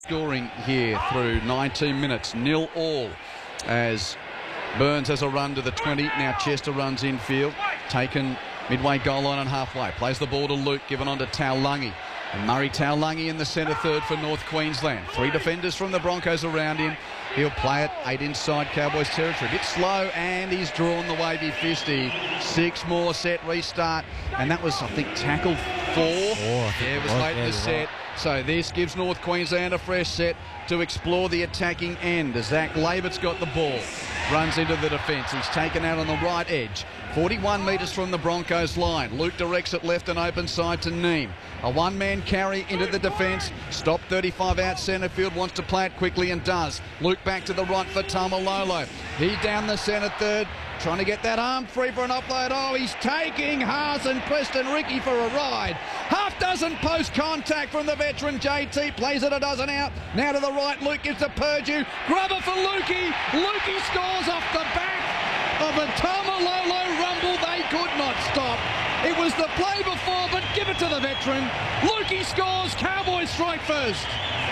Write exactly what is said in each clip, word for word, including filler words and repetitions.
Scoring here through nineteen minutes, nil all, as Burns has a run to the twenty. Now Chester runs infield, taken midway goal line and halfway. Plays the ball to Luke, given on to Taulagi. And Murray Taulagi in the centre third for North Queensland. Three defenders from the Broncos around him. He'll play it eight inside Cowboys territory. A bit slow, and he's drawn the wavy fisty. Six more, set, restart. And that was, I think, tackle four. Oh, yeah, it was late in the set. Right. So this gives North Queensland a fresh set to explore the attacking end. As Zach Labert's got the ball, runs into the defence. He's taken out on the right edge. forty-one metres from the Broncos line. Luke directs it left and open side to Neem. A one-man carry into the defence. Stop thirty-five out centre field. Wants to play it quickly and does. Luke back to the right for Tamalolo. He down the centre third. Trying to get that arm free for an offload. Oh, he's taking Haas and Preston Ricky for a ride. Half dozen post contact from the veteran. J T plays it a dozen out. Now to the right. Luke gives to Purdue. Grubber for Lukey. Lukey scores off the back of a Tamalolo rumble. They could not stop. It was the play before, but give it to the veteran. Lukey scores. Cowboys strike first.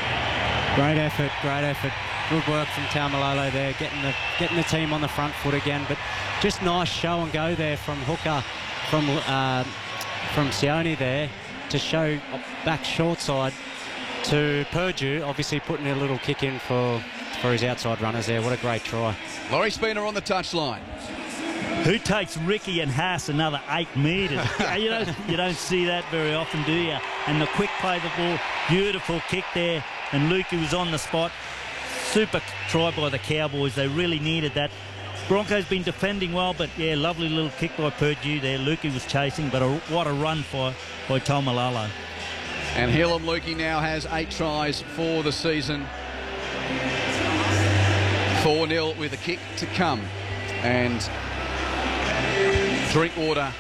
Great effort, great effort. Good work from Tamalolo there, getting the getting the team on the front foot again. But just nice show and go there from hooker, from uh, from Sione there, to show back short side to Purdue. Obviously putting a little kick in for for his outside runners there. What a great try. Laurie Spina on the touchline. Who takes Ricky and Haas another eight metres? you don't you don't see that very often, do you? And the quick play of the ball, beautiful kick there, and Lukey was on the spot. Super try by the Cowboys. They really needed that. Broncos been defending well, but yeah, lovely little kick by Purdue there. Lukey was chasing, but a, what a run by, by Tamalolo. And Hillam Lukey now has eight tries for the season. four nil with a kick to come. And Drinkwater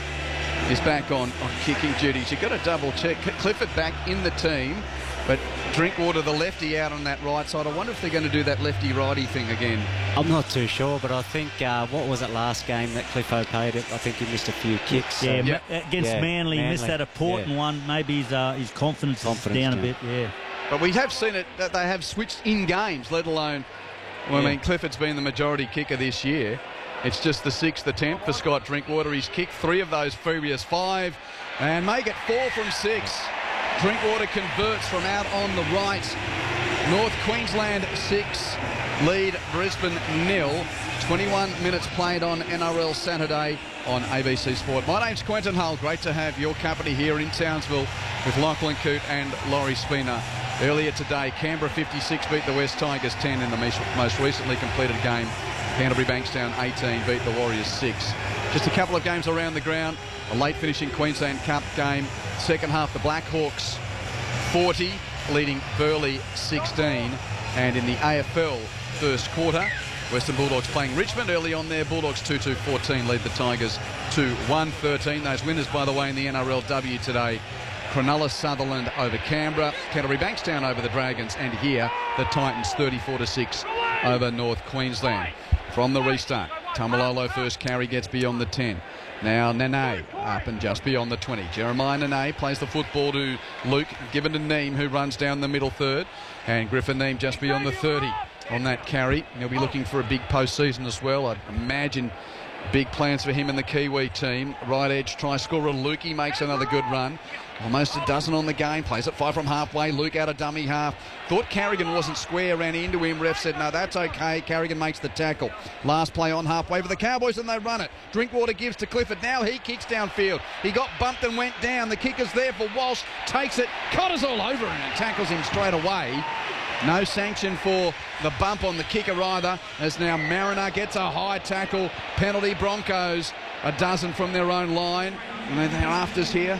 is back on, on kicking duties. You've got to double check. Clifford back in the team, but Drinkwater, the lefty, out on that right side. I wonder if they're going to do that lefty-righty thing again. I'm not too sure, but I think, uh, what was it last game that Cliffo paid it? I think he missed a few kicks. Yeah, so. yep. against yeah, Manly, Manly, missed that important yeah. one. Maybe his, uh, his confidence, confidence is down yeah. a bit, yeah. But we have seen it, that they have switched in games, let alone, well, yeah. I mean, Clifford's been the majority kicker this year. It's just the sixth attempt for Scott Drinkwater. He's kicked three of those previous five and make it four from six. Drinkwater converts from out on the right. North Queensland six, lead Brisbane nil. twenty-one minutes played on N R L Saturday on A B C Sport. My name's Quentin Hull. Great to have your company here in Townsville with Lachlan Coote and Laurie Spina. Earlier today, Canberra fifty-six beat the West Tigers ten in the most recently completed game. Canterbury Bankstown eighteen beat the Warriors six. Just a couple of games around the ground. A late finishing Queensland Cup game. Second half, the Blackhawks forty, leading Burleigh sixteen. And in the A F L first quarter, Western Bulldogs playing Richmond early on there. Bulldogs two two fourteen lead the Tigers two one thirteen. Those winners, by the way, in the N R L W today. Cronulla Sutherland over Canberra, Canterbury Bankstown over the Dragons, and here the Titans thirty-four to six over North Queensland. From the restart, Tamalolo first carry gets beyond the ten. Now Nene up and just beyond the twenty. Jeremiah Nene plays the football to Luke, given to Neem, who runs down the middle third. And Griffin Neem just beyond the thirty on that carry. He'll be looking for a big postseason as well. I'd imagine big plans for him and the Kiwi team. Right edge try scorer Lukey makes another good run. Almost a dozen on the game. Plays it five from halfway. Luke out of dummy half. Thought Carrigan wasn't square. Ran into him. Ref said, no, that's okay. Carrigan makes the tackle. Last play on halfway for the Cowboys, and they run it. Drinkwater gives to Clifford. Now he kicks downfield. He got bumped and went down. The kicker's there for Walsh. Takes it. Cotter's all over him and tackles him straight away. No sanction for the bump on the kicker either, as now Mariner gets a high tackle. Penalty Broncos. A dozen from their own line. And then they're afters here.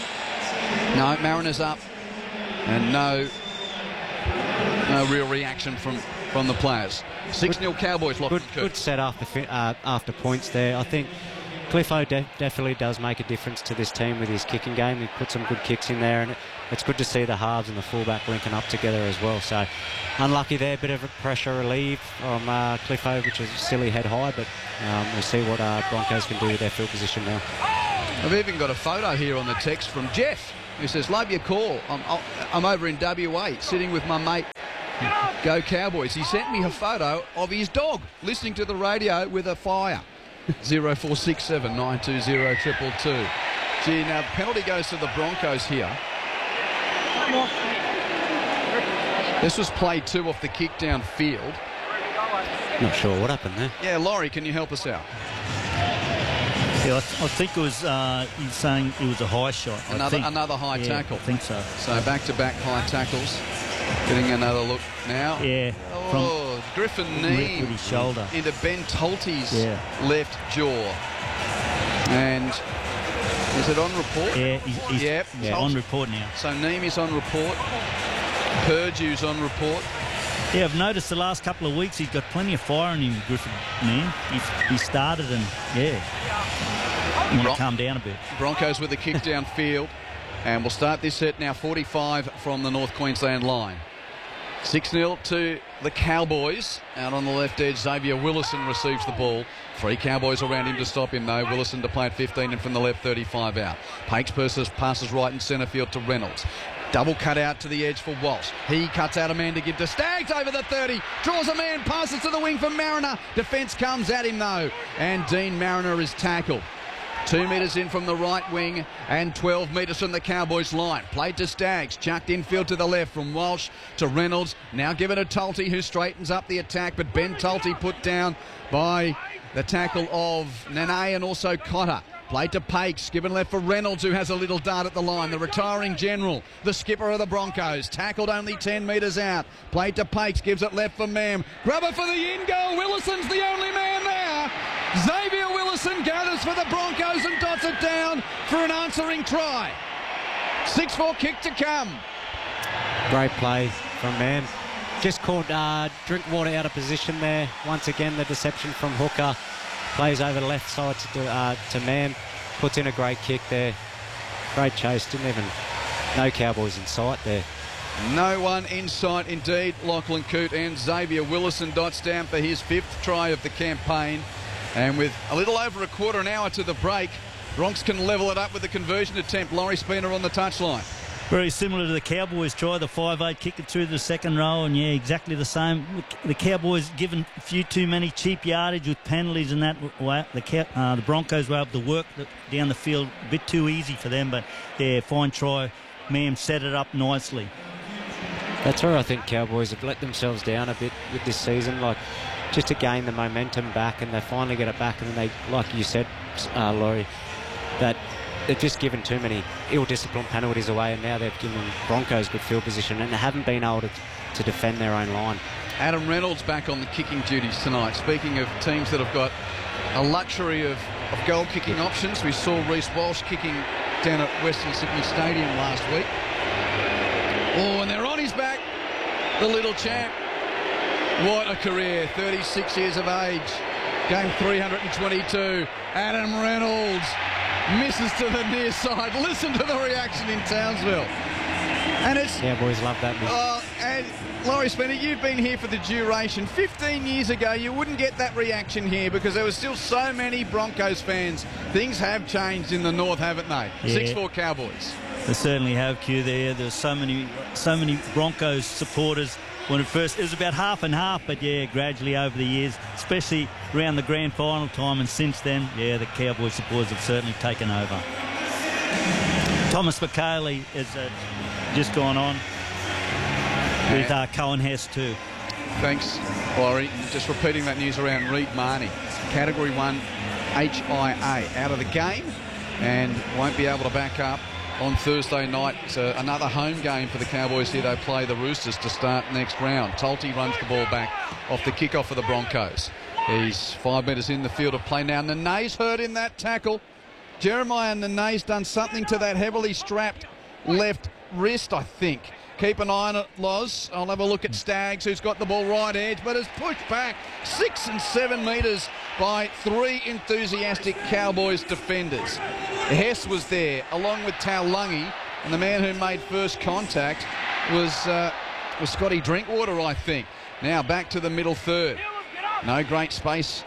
No, Mariners up. And no no real reaction from, from the players. six nil Cowboys. Good, good set after, uh, after points there. I think Cliffo de definitely does make a difference to this team with his kicking game. He put some good kicks in there, and it, it's good to see the halves and the fullback linking up together as well. So unlucky there, bit of a pressure relief from uh, Cliffo, which is silly head high, but um, we'll see what uh, Broncos can do with their field position now. I've even got a photo here on the text from Jeff. who says, love your call. I'm, I'm over in W A sitting with my mate. Go Cowboys. He sent me a photo of his dog listening to the radio with a fire. zero four six seven nine two zero two two two. Gee, now the penalty goes to the Broncos here. This was play two off the kick downfield. Not sure what happened there. Yeah, Laurie, can you help us out? Yeah, I, th- I think it was, uh, he's saying it was a high shot. I Another, think. another high Yeah, tackle. I think so. So back-to-back high tackles. Getting another look now. Yeah. Oh, Griffin knee with his shoulder into Ben Tolte's Yeah. left jaw. And is it on report? Yeah, he's, he's Yep. yeah, Tolt- on report now. So Neemi's on report. Purdue's on report. Yeah, I've noticed the last couple of weeks he's got plenty of fire in him, Griffin, man. He's, he started and, yeah, want Bron- to calm down a bit. Broncos with the kick downfield. And we'll start this set now, forty-five from the North Queensland line. six nil to the Cowboys. Out on the left edge, Xavier Willison receives the ball. Three Cowboys around him to stop him, though. Willison to play at fifteen and from the left, thirty-five out. Pakes passes, passes right in centre field to Reynolds. Double cut out to the edge for Walsh. He cuts out a man to give to Staggs over the thirty. Draws a man, passes to the wing for Mariner. Defence comes at him, though. And Dean Mariner is tackled. Two metres in from the right wing and twelve metres from the Cowboys line. Played to Staggs, chucked infield to the left from Walsh to Reynolds. Now given to Tolte, who straightens up the attack, but Ben Tolte put down by the tackle of Nene and also Cotter. Played to Pakes, given left for Reynolds, who has a little dart at the line. The retiring general, the skipper of the Broncos, tackled only ten metres out. Played to Pakes, gives it left for Mam. Grubber for the in goal. Willison's the only man there. Xavier Willison gathers for the Broncos and dots it down for an answering try. six four kick to come. Great play from Mam. Just caught uh, Drinkwater out of position there. Once again, the deception from Hooker. Plays over the left side to, uh, to Mam. Puts in a great kick there. Great chase. Didn't even... No Cowboys in sight there. No one in sight indeed. Lachlan Coote and Xavier Willison dots down for his fifth try of the campaign. And with a little over a quarter an hour to the break, Bronx can level it up with the conversion attempt. Laurie Spina on the touchline. Very similar to the Cowboys try, the five eight kick it through the second row, and yeah, exactly the same. The Cowboys given a few too many cheap yardage with penalties and that. The, uh, the Broncos were able to work down the field a bit too easy for them, but yeah, fine try. Mam set it up nicely. That's where I think Cowboys have let themselves down a bit with this season, like just to gain the momentum back, and they finally get it back, and they, like you said, uh, Laurie, that they've just given too many ill-disciplined penalties away, and now they've given Broncos good field position and haven't been able to, to defend their own line. Adam Reynolds back on the kicking duties tonight. Speaking of teams that have got a luxury of, of goal-kicking options, we saw Reece Walsh kicking down at Western Sydney Stadium last week. Oh, and they're on his back, the little champ. What a career, thirty-six years of age. Game three hundred twenty-two. Adam Reynolds misses to the near side. Listen to the reaction in Townsville. And it's... Cowboys love that miss. Oh, and Laurie Spina, you've been here for the duration. fifteen years ago, you wouldn't get that reaction here because there were still so many Broncos fans. Things have changed in the north, haven't they? Yeah. six four Cowboys. They certainly have, Q, there. There's so many, so many Broncos supporters. When it first, it was about half and half, but yeah, gradually over the years, especially around the grand final time, and since then, yeah, the Cowboy supporters have certainly taken over. Thomas McKaylee has uh, just gone on with uh, Cohen Hess too. Thanks, Laurie. Just repeating that news around Reed Marnie. Category one H I A out of the game and won't be able to back up on Thursday night. It's a, another home game for the Cowboys here. They play the Roosters to start next round. Tolte runs the ball back off the kickoff for the Broncos. He's five metres in the field of play now. Nene's hurt in that tackle. Jeremiah Nene's done something to that heavily strapped left wrist, I think. Keep an eye on it, Loz. I'll have a look at Staggs, who's got the ball right edge, but has pushed back six and seven metres by three enthusiastic Cowboys defenders. Hess was there, along with Taulagi, and the man who made first contact was, uh, was Scotty Drinkwater, I think. Now back to the middle third. No great space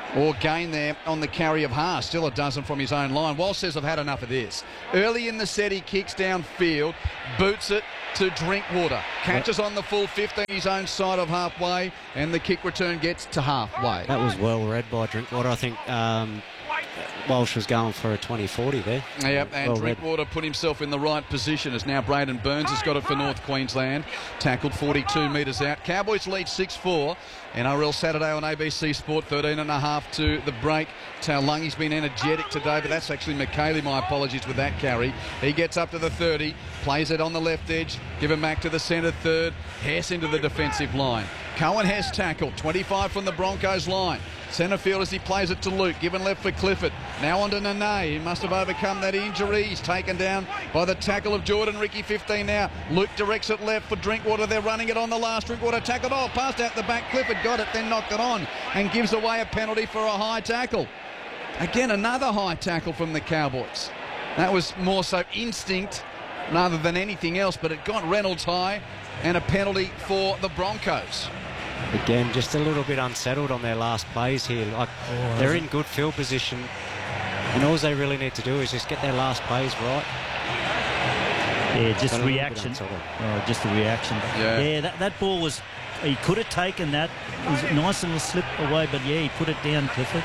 or gain there on the carry of Haas. Still a dozen from his own line. Walsh says, I've had enough of this. Early in the set, he kicks downfield, boots it to Drinkwater. Catches on the full fifteen, his own side of halfway, and the kick return gets to halfway. That was well read by Drinkwater. I think um, Walsh was going for a twenty forty there. Yep, and well Drinkwater put himself in the right position as now Braden Burns has got it for North Queensland. Tackled forty-two metres out. Cowboys lead six four. N R L Saturday on A B C Sport, thirteen and a half to the break. Taulungi's been energetic today, but that's actually McKaylee, my apologies, with that carry. He gets up to the thirty, plays it on the left edge, give him back to the centre third. Hess into the defensive line. Cohen Hess tackled, twenty-five from the Broncos line. Centre field as he plays it to Luke, given left for Clifford. Now on to Nene. He must have overcome that injury. He's taken down by the tackle of Jordan Ricky, fifteen now. Luke directs it left for Drinkwater. They're running it on the last. Drinkwater tackled. Oh, passed out the back. Clifford got it, then knocked it on and gives away a penalty for a high tackle. Again, another high tackle from the Cowboys. That was more so instinct rather than anything else, but it got Reynolds high and a penalty for the Broncos. Again, just a little bit unsettled on their last plays here. Like oh, they're in good field position, and all they really need to do is just get their last plays right. Yeah, just reaction. Oh, just a reaction. Yeah, yeah that, that ball was... He could have taken that. It was nice little slip away, but yeah, he put it down, Clifford.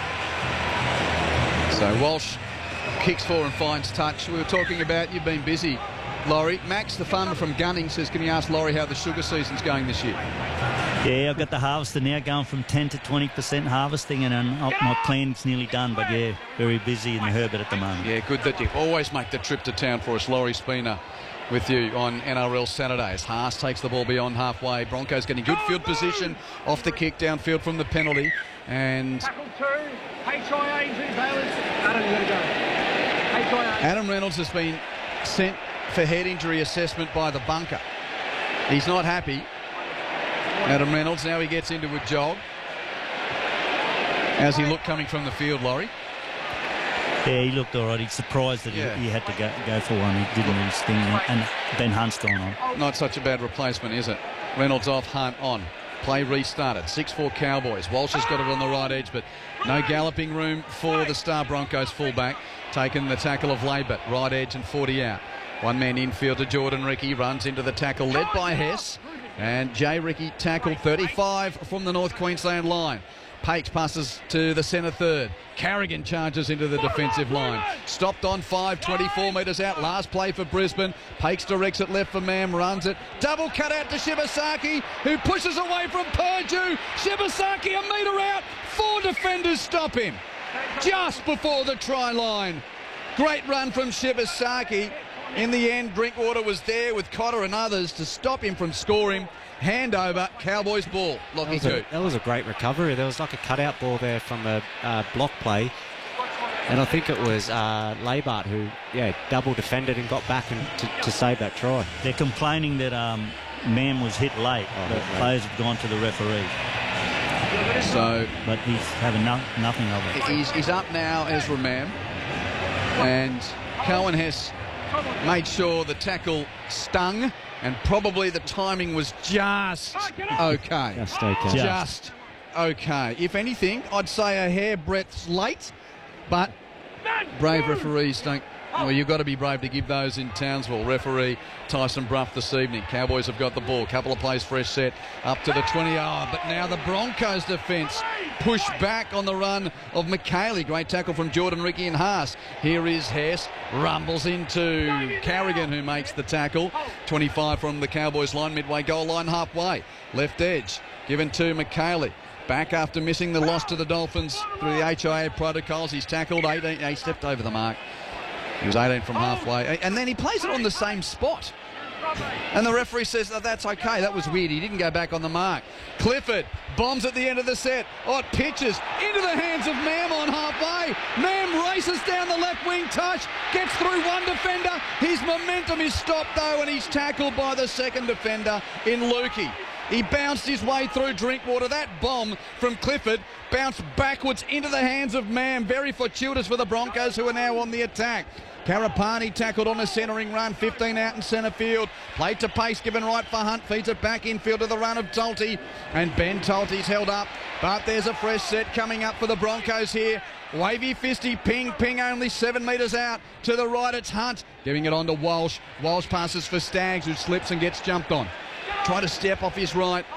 So Walsh kicks for and finds touch. We were talking about, you've been busy, Laurie. Max, the farmer from Gunning, says, can you ask Laurie how the sugar season's going this year? Yeah, I've got the harvester now going from ten to twenty percent harvesting, and um, my plan's nearly done, but yeah, very busy in the Herbert at the moment. Yeah, good that you always make the trip to town for us. Laurie Spina with you on N R L Saturdays. Haas takes the ball beyond halfway. Broncos getting good field position off the kick downfield from the penalty. And Adam Reynolds has been sent for head injury assessment by the bunker. He's not happy. Adam Reynolds, now he gets into a jog. How's he look coming from the field, Laurie? Yeah, he looked all right. He's surprised that yeah. he, he had to go, go for one. He didn't really sting, and Ben Hunt's gone on. Not such a bad replacement, is it? Reynolds off, Hunt on. Play restarted. six four Cowboys. Walsh has got it on the right edge, but no galloping room for the Star Broncos fullback. Taking the tackle of Labour. Right edge and forty out. One man infield to Jordan Ricky. Runs into the tackle led by Hess. And Jay Ricky tackled thirty-five from the North Queensland line. Pakes passes to the centre third. Carrigan charges into the defensive line. Stopped on five, twenty-four metres out. Last play for Brisbane. Pakes directs it left for Mam, runs it. Double cut out to Shibasaki, who pushes away from Purdue. Shibasaki a metre out. Four defenders stop him just before the try line. Great run from Shibasaki. In the end, Drinkwater was there with Cotter and others to stop him from scoring. Handover, Cowboys ball. Lockie that, was a, that was a great recovery. There was like a cutout ball there from a uh, block play. And I think it was uh, Labart who, yeah, double defended and got back and to, to save that try. They're complaining that um, Mam was hit late. Oh, the right. Players have gone to the referee. So, but he's having no, nothing of it. He's, he's up now, Ezra Mam. And Cohen Hess made sure the tackle stung, and probably the timing was just okay. Just okay. Just okay. If anything, I'd say a hair breadth late, but brave referees don't... Well, you've got to be brave to give those in Townsville. Referee Tyson Brough this evening. Cowboys have got the ball. Couple of plays, fresh set up to the twenty. Oh, but now the Broncos defence push back on the run of McKaylee. Great tackle from Jordan Ricky and Haas. Here is Hess. Rumbles into Carrigan, who makes the tackle. twenty-five from the Cowboys line, midway goal line, halfway. Left edge given to McKaylee. Back after missing the loss to the Dolphins through the H I A protocols. He's tackled eighteen. He stepped over the mark. He was eighteen from halfway. And then he plays it on the same spot. And the referee says, oh, that's okay. That was weird. He didn't go back on the mark. Clifford bombs at the end of the set. Oh, it pitches into the hands of Mam on halfway. Mam races down the left wing touch. Gets through one defender. His momentum is stopped, though, and he's tackled by the second defender in Lukey. He bounced his way through Drinkwater. That bomb from Clifford bounced backwards into the hands of Mam. Very fortuitous for the Broncos, who are now on the attack. Karapani tackled on a centering run, fifteen out in centre field. Played to pace, given right for Hunt. Feeds it back infield to the run of Tolte. And Ben Tolte's held up. But there's a fresh set coming up for the Broncos here. Wavy Fisty, ping, ping only seven metres out. To the right, it's Hunt. Giving it on to Walsh. Walsh passes for Staggs, who slips and gets jumped on. Try to step off his right.